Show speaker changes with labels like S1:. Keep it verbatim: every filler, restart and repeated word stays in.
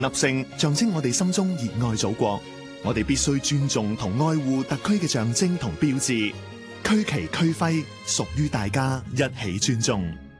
S1: 粒星象徵我哋心中熱愛祖國，我哋必須尊重同愛護特區嘅象徵同標誌，區旗區徽屬於大家，一起尊重。